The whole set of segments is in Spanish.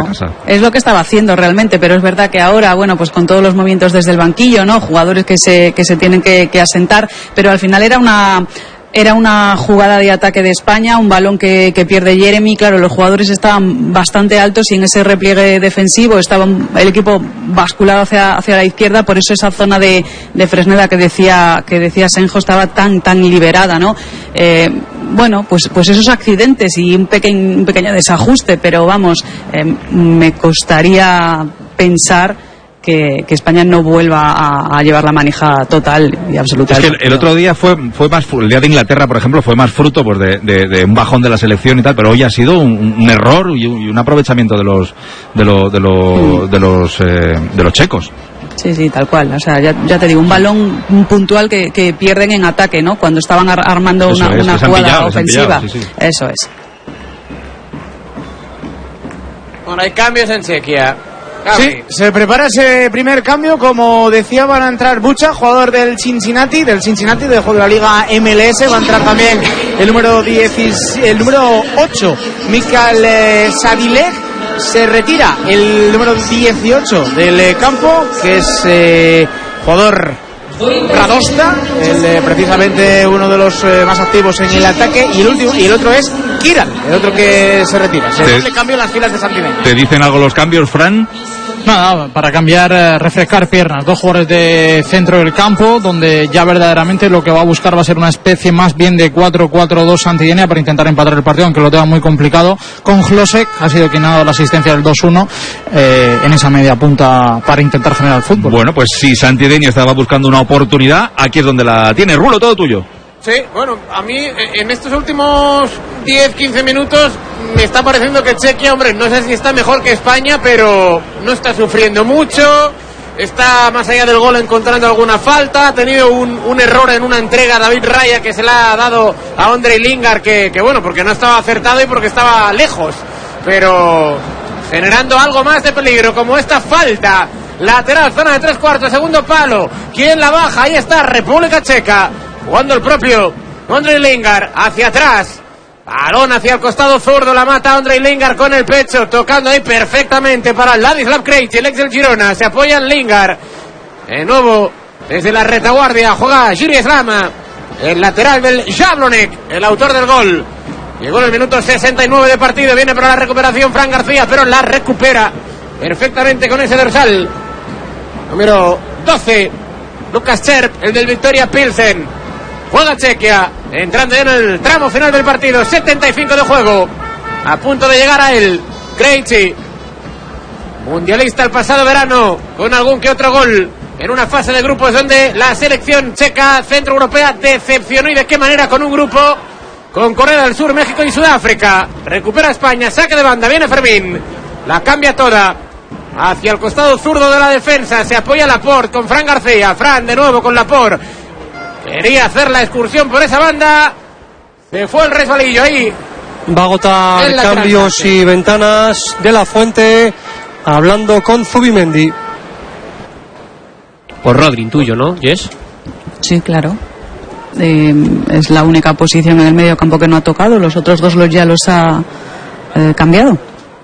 Barça. Es lo que estaba haciendo realmente, pero es verdad que ahora, bueno, pues con todos los movimientos desde el banquillo, ¿no? Jugadores que se tienen que asentar, pero al final era una jugada de ataque de España, un balón que pierde Jeremy. Claro, los jugadores estaban bastante altos y en ese repliegue defensivo estaba el equipo basculado hacia la izquierda, por eso esa zona de Fresneda que decía Senjo estaba tan liberada, ¿no? Bueno, pues esos accidentes y un pequeño desajuste, pero vamos, me costaría pensar que España no vuelva a llevar la manija total y absoluta. Es que el otro día fue más, el día de Inglaterra, por ejemplo, fue más fruto pues de un bajón de la selección y tal, pero hoy ha sido un error y un aprovechamiento de los checos. Sí, tal cual. O sea, ya te digo, un balón puntual que pierden en ataque, ¿no? Cuando estaban armando una jugada ofensiva. Sí. Eso es. Bueno, hay cambios en Chequia. Sí, se prepara ese primer cambio. Como decía, van a entrar Bucha, jugador del Cincinnati de la Liga MLS. Va a entrar también el número 8, Mikhail Savilek. Se retira el número 18 del campo, que es jugador Radosta, precisamente uno de los más activos en el ataque, y el otro es Kiral, el otro que se retira. Se doble cambio en las filas de Santiago. ¿Te dicen algo los cambios, Fran? Nada, para cambiar, refrescar piernas. Dos jugadores de centro del campo, donde ya verdaderamente lo que va a buscar va a ser una especie más bien de 4-4-2 Santillana para intentar empatar el partido, aunque lo tenga muy complicado. Con Hlosek, ha sido quien ha dado la asistencia del 2-1 en esa media punta para intentar generar el fútbol. Bueno, pues si Santillana estaba buscando una oportunidad, aquí es donde la tiene. Rulo, todo tuyo. Sí, bueno, a mí en estos últimos 10-15 minutos me está pareciendo que Chequia, hombre, no sé si está mejor que España, pero no está sufriendo mucho, está más allá del gol encontrando alguna falta, ha tenido un error en una entrega a David Raya que se la ha dado a Ondrej Lingard, que bueno, porque no estaba acertado y porque estaba lejos, pero generando algo más de peligro, como esta falta lateral, zona de 3/4, segundo palo, ¿quién la baja? Ahí está República Checa, jugando el propio Ondrej Lingard hacia atrás, balón hacia el costado zurdo, la mata Ondrej Lingard con el pecho, tocando ahí perfectamente para Ladislav Krejci, el ex del Girona, se apoya en Lingard, de nuevo desde la retaguardia juega Jiri Slama, el lateral del Jablonec, el autor del gol. Llegó en el minuto 69 de partido, viene para la recuperación Fran García, pero la recupera perfectamente con ese dorsal número 12, Lukas Cherp, el del Victoria Pilsen. Juega Chequia, entrando ya en el tramo final del partido, 75 de juego, a punto de llegar a él, Krejci, mundialista el pasado verano, con algún que otro gol, en una fase de grupos donde la selección checa centroeuropea decepcionó, y de qué manera, con un grupo con Corea del Sur, México y Sudáfrica. Recupera España, saque de banda, viene Fermín, la cambia toda, hacia el costado zurdo de la defensa, se apoya Laporte con Fran García, Fran de nuevo con Laporte, quería hacer la excursión por esa banda, se fue el resbalillo ahí. Va a agotar cambios y ventanas de La Fuente, hablando con Zubimendi. Por Rodri, intuyo, ¿no, Jess? Sí, claro. Es la única posición en el medio campo que no ha tocado, los otros dos ya los ha cambiado.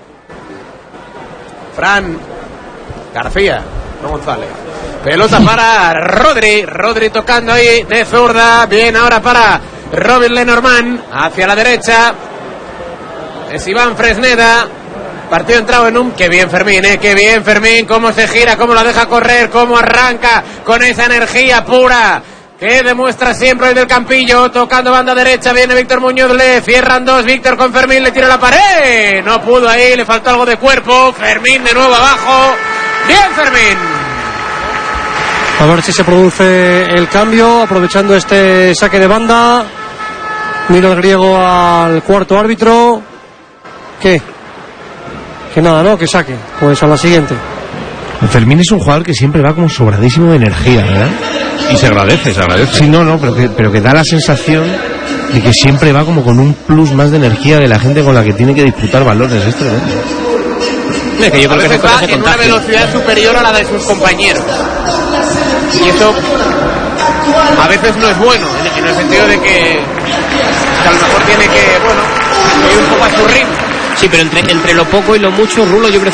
Fran García, no González. Pelota para Rodri tocando ahí de zurda, bien ahora para Robin Lenormand, hacia la derecha es Iván Fresneda, partido entrado en un... Qué bien Fermín, cómo se gira, cómo la deja correr, cómo arranca con esa energía pura que demuestra siempre el del Campillo, tocando banda derecha, viene Víctor Muñoz, le cierran dos, Víctor con Fermín, le tira la pared, no pudo ahí, le faltó algo de cuerpo, Fermín de nuevo abajo, bien Fermín. A ver si se produce el cambio, aprovechando este saque de banda. Mira el griego al cuarto árbitro. ¿Qué? Que nada, ¿no? Que saque. Pues a la siguiente. Fermín es un jugador que siempre va como sobradísimo de energía, ¿verdad? Y se agradece. Sí, no, pero que da la sensación de que siempre va como con un plus más de energía de la gente con la que tiene que disputar balones. Es tremendo. Que yo creo que va en una velocidad superior a la de sus compañeros. Y eso a veces no es bueno, en el sentido de que a lo mejor tiene que, bueno, ir un poco a su ritmo. Sí, pero entre lo poco y lo mucho, Rulo, yo prefiero